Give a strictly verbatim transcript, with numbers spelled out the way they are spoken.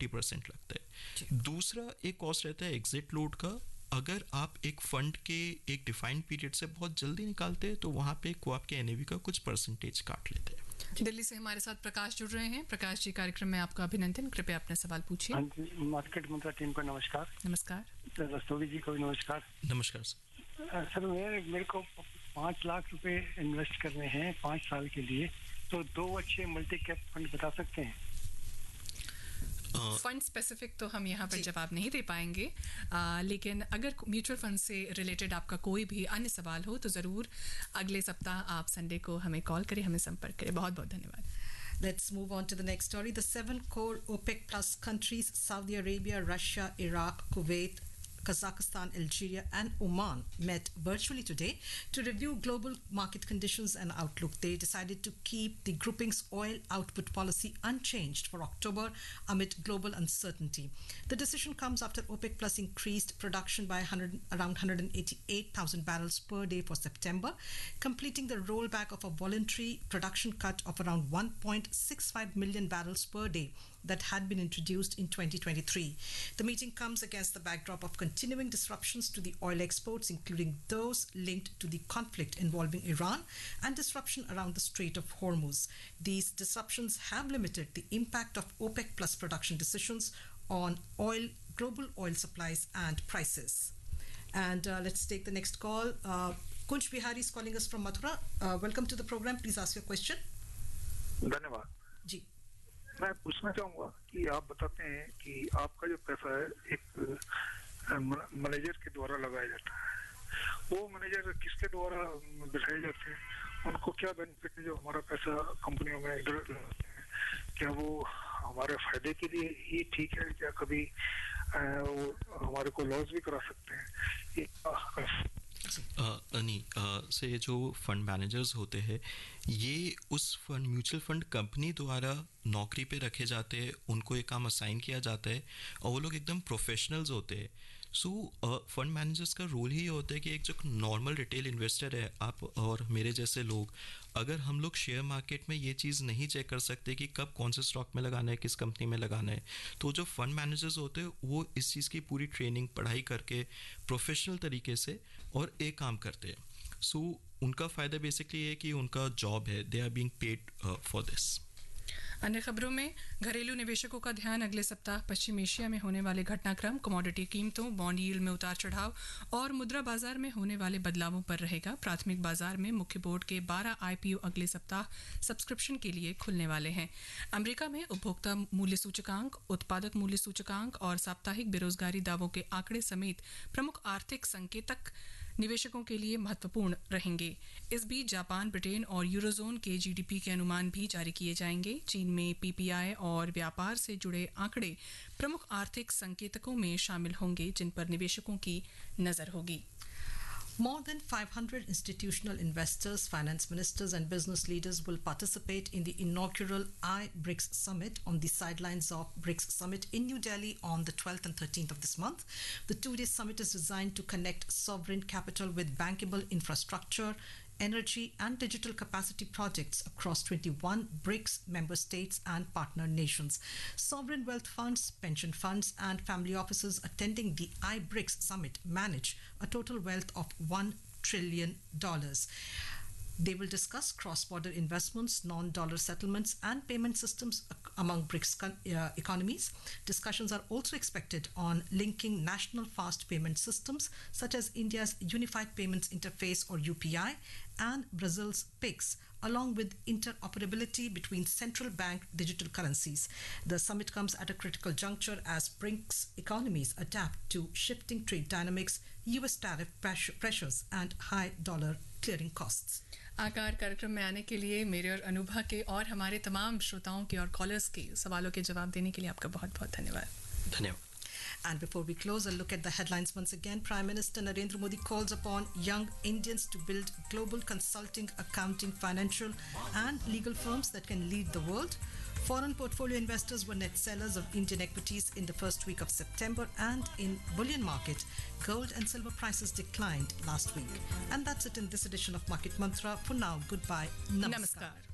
Fifty percent लगता है। दूसरा एक कॉस्ट रहता है एग्जिट लोड का। अगर आप एक फंड के एक डिफाइंड पीरियड से बहुत जल्दी निकालते हैं तो वहाँ पे वो आपके एनएवी का कुछ परसेंटेज काट लेते हैं। दिल्ली से हमारे साथ प्रकाश जुड़ रहे हैं। प्रकाश जी, कार्यक्रम में आपका अभिनंदन। कृपया अपने सवाल पूछिए। हाँ जी, मार्केट मंत्रा टीम को नमस्कार। नमस्कार। रस्तोगी जी को भी नमस्कार। नमस्कार सर। सर मेरे मेरे को पाँच लाख रुपए इन्वेस्ट करने हैं पाँच साल के लिए, तो दो अच्छे मल्टी कैप फंड बता सकते हैं? फंड स्पेसिफिक तो हम यहाँ पर जवाब नहीं दे पाएंगे, आ, लेकिन अगर म्यूचुअल फंड से रिलेटेड आपका कोई भी अन्य सवाल हो तो ज़रूर अगले सप्ताह आप संडे को हमें कॉल करें, हमें संपर्क करें। बहुत बहुत धन्यवाद। Let's move on to the next story. The seven core OPEC plus countries, Saudi Arabia, Russia, Iraq, Kuwait, Kazakhstan, Algeria and Oman met virtually today to review global market conditions and outlook. They decided to keep the grouping's oil output policy unchanged for October amid global uncertainty. The decision comes after OPEC Plus increased production by one hundred, around one hundred eighty-eight thousand barrels per day for September, completing the rollback of a voluntary production cut of around one point six five million barrels per day that had been introduced in twenty twenty-three. The meeting comes against the backdrop of continuing disruptions to the oil exports, including those linked to the conflict involving Iran and disruption around the Strait of Hormuz. These disruptions have limited the impact of OPEC Plus production decisions on oil, global oil supplies and prices. And uh, let's take the next call. Uh, Kunj Bihari is calling us from Mathura. Uh, welcome to the program. Please ask your question. धन्यवाद जी। मैं पूछना चाहूँगा कि आप बताते हैं कि आपका जो पैसा है एक मैनेजर के द्वारा लगाया जाता है, वो मैनेजर किसके द्वारा बिठाए जाते हैं, उनको क्या बेनिफिट है जो हमारा पैसा कंपनियों में इधर लगाते हैं? क्या वो हमारे फायदे के लिए ही ठीक है, क्या कभी वो हमारे को लॉस भी करा सकते हैं? नहीं से जो फंड मैनेजर्स होते हैं ये उस फंड म्यूचुअल फंड कंपनी द्वारा नौकरी पे रखे जाते हैं, उनको एक काम असाइन किया जाता है और वो लोग एकदम प्रोफेशनल्स होते हैं। सो फंड मैनेजर्स का रोल ही होता है कि एक जो नॉर्मल रिटेल इन्वेस्टर है, आप और मेरे जैसे लोग, अगर हम लोग शेयर मार्केट में ये चीज़ नहीं चेक कर सकते कि कब कौन से स्टॉक में लगाना है, किस कंपनी में लगाना है, तो जो फंड मैनेजर्स होते हैं वो इस चीज़ की पूरी ट्रेनिंग पढ़ाई करके प्रोफेशनल तरीके से और एक काम करते हैं। सो so, उनका फ़ायदा बेसिकली ये है कि उनका जॉब है, they are being paid for this. अन्य खबरों में घरेलू निवेशकों का ध्यान अगले सप्ताह पश्चिम एशिया में होने वाले घटनाक्रम, कमोडिटी कीमतों, बॉन्ड यील्ड में उतार चढ़ाव और मुद्रा बाजार में होने वाले बदलावों पर रहेगा। प्राथमिक बाजार में मुख्य बोर्ड के बारह आईपीओ अगले सप्ताह सब्सक्रिप्शन के लिए खुलने वाले हैं। अमेरिका में उपभोक्ता मूल्य सूचकांक, उत्पादक मूल्य सूचकांक और साप्ताहिक बेरोजगारी दावों के आंकड़े समेत प्रमुख आर्थिक संकेतक निवेशकों के लिए महत्वपूर्ण रहेंगे। इस बीच जापान, ब्रिटेन और यूरोजोन के जीडीपी के अनुमान भी जारी किए जाएंगे। चीन में पीपीआई और व्यापार से जुड़े आंकड़े प्रमुख आर्थिक संकेतकों में शामिल होंगे जिन पर निवेशकों की नजर होगी। More than five hundred institutional investors, finance ministers and business leaders will participate in the inaugural I-BRICS Summit on the sidelines of BRICS Summit in New Delhi on the twelfth and thirteenth of this month. The two-day summit is designed to connect sovereign capital with bankable infrastructure, energy and digital capacity projects across twenty-one BRICS member states and partner nations. Sovereign wealth funds, pension funds and family offices attending the I-BRICS Summit manage a total wealth of one trillion dollars. They will discuss cross-border investments, non-dollar settlements and payment systems among BRICS uh, economies. Discussions are also expected on linking national fast payment systems such as India's Unified Payments Interface or U P I and Brazil's Pix, along with interoperability between central bank digital currencies. The summit comes at a critical juncture as BRICS economies adapt to shifting trade dynamics, U S tariff pressures and high dollar clearing costs. आकार कार्यक्रम में आने के लिए मेरे और अनुभा के और हमारे तमाम श्रोताओं के और कॉलर्स के सवालों के जवाब देने के लिए आपका बहुत बहुत धन्यवाद। धन्यवाद। And before we close, a look at the headlines once again. Prime Minister Narendra Modi calls upon young Indians to build global consulting, accounting, financial and legal firms that can lead the world. Foreign portfolio investors were net sellers of Indian equities in the first week of September, and in bullion market, gold and silver prices declined last week. And that's it in this edition of Market Mantra. For now, goodbye. Namaskar. Namaskar.